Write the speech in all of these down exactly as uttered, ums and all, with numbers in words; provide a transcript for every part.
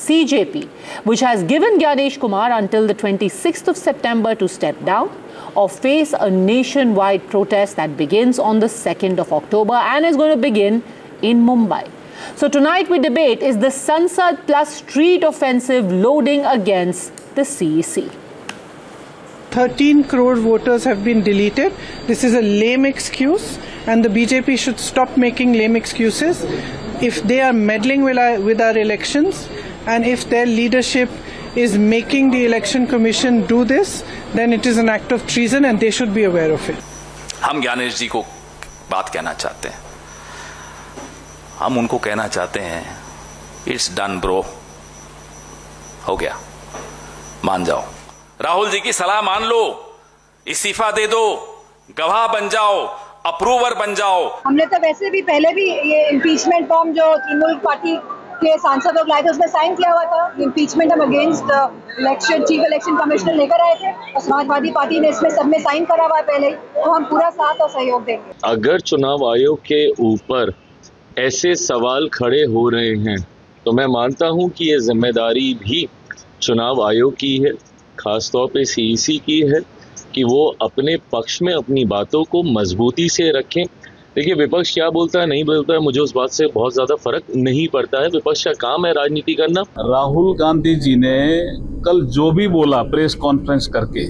C J P, which has given Gyanesh Kumar until the twenty-sixth of September to step down or face a nationwide protest that begins on the second of October and is going to begin in Mumbai. So tonight we debate, is the Sansad plus street offensive loading against the C E C? thirteen crore voters have been deleted. This is a lame excuse, and the B J P should stop making lame excuses. If they are meddling with our, with our elections, and if their leadership is making the election commission do this, then it is an act of treason and they should be aware of it. हम ज्ञानेश जी को बात कहना चाहते हैं, हम उनको कहना चाहते हैं, इट्स डन ब्रो, हो गया, मान जाओ, राहुल जी की सलाह मान लो, इस्तीफा दे दो, गवाह बन जाओ, अप्रूवर बन जाओ। हमने तो वैसे भी पहले भी ये इम्पीचमेंट फॉर्म जो तृणमूल पार्टी के सांसद लोग लाए थे उसमें साइन किया हुआ था। इम्पीचमेंट हम against election chief election commissioner लेकर आए थे और समाजवादी पार्टी ने इसमें सब में साइन करा हुआ है पहले ही, तो हम पूरा साथ और सहयोग देंगे। अगर चुनाव आयोग के ऊपर ऐसे सवाल खड़े हो रहे हैं तो मैं मानता हूं कि ये जिम्मेदारी भी चुनाव आयोग की है, खासतौर पे सी ई सी की है कि वो अपने पक्ष में अपनी बातों को मजबूती से रखें। देखिए, विपक्ष क्या बोलता है नहीं बोलता है, मुझे उस बात से बहुत ज़्यादा फर्क नहीं पड़ता है। विपक्ष का काम है राजनीति करना। राहुल गांधी जी ने कल जो भी बोला प्रेस कॉन्फ्रेंस करके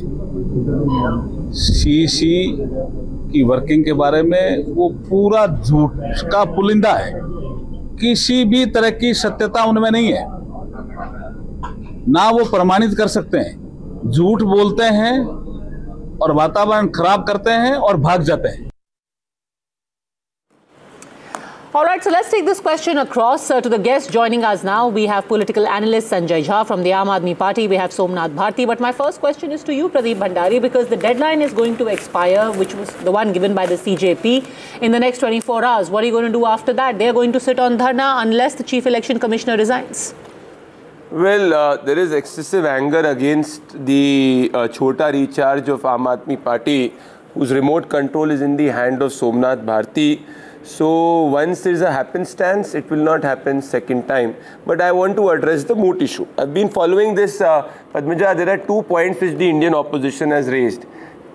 सी ई सी की वर्किंग के बारे में, वो पूरा झूठ का पुलिंदा है। किसी भी तरह की सत्यता उनमें नहीं है, ना वो प्रमाणित कर सकते हैं। झूठ बोलते हैं और वातावरण खराब करते हैं और भाग जाते हैं। All right, so let's take this question across uh, to the guests joining us now. We have political analyst Sanjay Jha from the Aam Aadmi Party. We have Somnath Bharti. But my first question is to you, Pradeep Bhandari, because the deadline is going to expire, which was the one given by the C J P, in the next twenty-four hours. What are you going to do after that? They are going to sit on dharna unless the Chief Election Commissioner resigns. Well, uh, there is excessive anger against the uh, Chhota recharge of Aam Aadmi Party, whose remote control is in the hand of Somnath Bharti. So once there is a happenstance, it will not happen second time. But I want to address the moot issue. I've been following this, uh, Padmaja. There are two points which the Indian opposition has raised.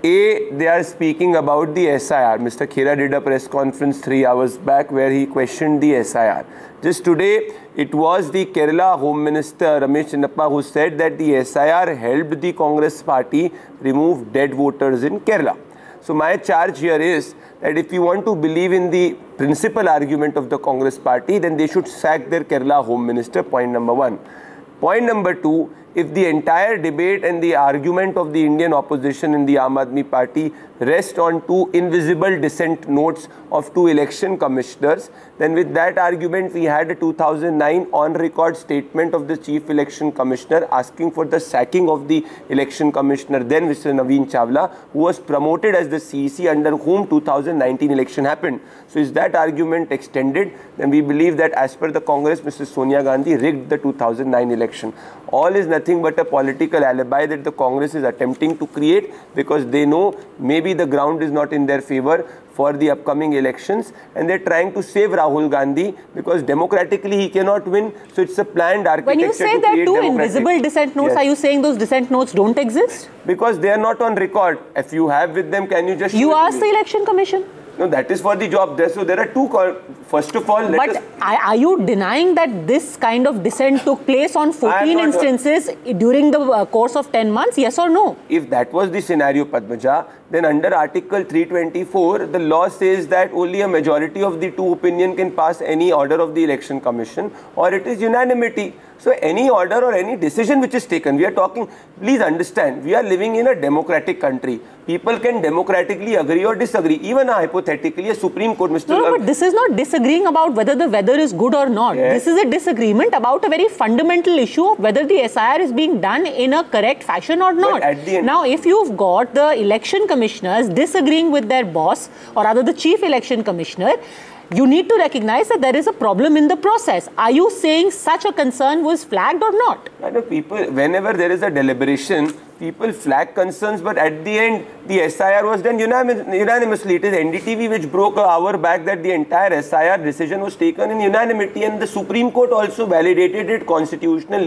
A, they are speaking about the S I R. Mister Khera did a press conference three hours back where he questioned the S I R. Just today, it was the Kerala Home Minister Ramesh Chinnappa who said that the S I R helped the Congress party remove dead voters in Kerala. So my charge here is that if you want to believe in the principal argument of the Congress party, then they should sack their Kerala Home Minister, point number one. Point number two, if the entire debate and the argument of the Indian opposition in the Aam Aadmi Party rest on two invisible dissent notes of two election commissioners, then with that argument we had a two thousand nine on-record statement of the Chief Election Commissioner asking for the sacking of the election commissioner, then Mister Naveen Chawla, who was promoted as the C E C under whom two thousand nineteen election happened. So is that argument extended? Then we believe that as per the Congress, Missus Sonia Gandhi rigged the two thousand nine election. All is nothing but a political alibi that the Congress is attempting to create because they know maybe the ground is not in their favor for the upcoming elections, and they're trying to save Rahul Gandhi because democratically he cannot win. So it's a planned architecture. When you say there are two invisible dissent notes, yes, are you saying those dissent notes don't exist? Because they are not on record. If you have with them, can you just... You asked the Election Commission? No, that is for the job there. So there are two, first of all... Let but us, are you denying that this kind of dissent took place on fourteen instances during the uh, course of ten months? Yes or no? If that was the scenario, Padmaja, then under Article three twenty-four, the law says that only a majority of the two opinion can pass any order of the Election Commission, or it is unanimity. So any order or any decision which is taken, we are talking, please understand, we are living in a democratic country. People can democratically agree or disagree. Even uh, hypothetically, a Supreme Court, Mister No, no, but this is not disagreeing about whether the weather is good or not. Yes. This is a disagreement about a very fundamental issue of whether the S I R is being done in a correct fashion or not. But at the end, now, if you've got the election commissioners disagreeing with their boss, or rather the chief election commissioner, you need to recognize that there is a problem in the process. Are you saying such a concern was flagged or not? I know people, whenever there is a deliberation, people flag concerns, but at the end, the S I R was done unanimously. It is N D T V which broke an hour back that the entire S I R decision was taken in unanimity, and the Supreme Court also validated it constitutionally.